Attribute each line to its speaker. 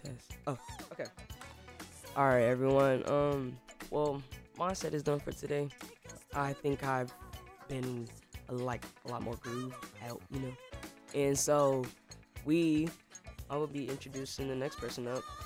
Speaker 1: Yes. Oh, okay. All right, everyone. Well, my set is done for today. I think I've been like a lot more groove out, and so we, I will be introducing the next person up.